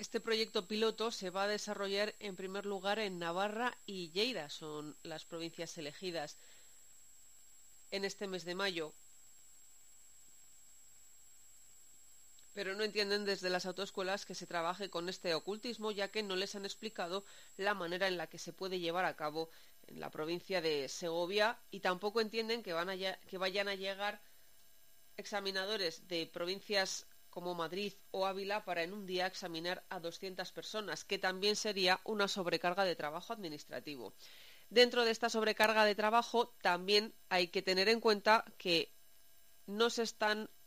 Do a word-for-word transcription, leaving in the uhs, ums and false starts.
Este proyecto piloto se va a desarrollar en primer lugar en Navarra y Lleida, son las provincias elegidas en este mes de mayo. Pero no entienden desde las autoescuelas que se trabaje con este ocultismo, ya que no les han explicado la manera en la que se puede llevar a cabo en la provincia de Segovia, y tampoco entienden que, van a, que vayan a llegar examinadores de provincias como Madrid o Ávila para en un día examinar a doscientas personas, que también sería una sobrecarga de trabajo administrativo. Dentro de esta sobrecarga de trabajo también hay que tener en cuenta que no se están